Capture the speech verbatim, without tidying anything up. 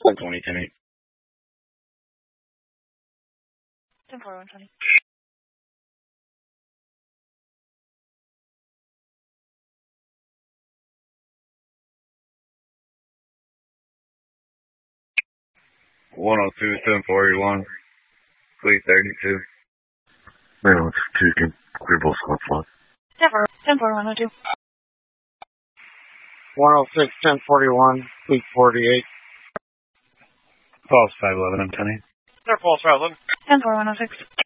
twenty, ten eight. ten four, one twenty. one oh two, seven forty-one, three thirty-two. Man, it's two, can clear both slots lock. ten four, one oh two. one oh six, ten forty-one, fleet forty-eight. False five eleven, I'm ten eight. They're false five eleven. ten four, one oh six.